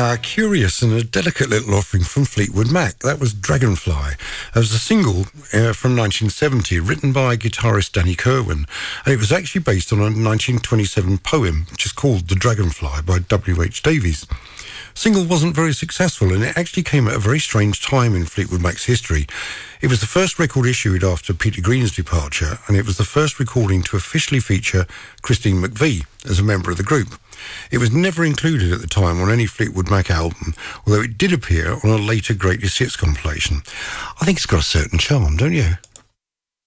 Curious and a delicate little offering from Fleetwood Mac. That was Dragonfly. It was a single from 1970 written by guitarist Danny Kirwan, and it was actually based on a 1927 poem which is called The Dragonfly by W.H. Davies. Single wasn't very successful, and it actually came at a very strange time in Fleetwood Mac's history. It was the first record issued after Peter Green's departure, and it was the first recording to officially feature Christine McVie as a member of the group. It was never included at the time on any Fleetwood Mac album, although it did appear on a later Greatest Hits compilation. I think it's got a certain charm, don't you?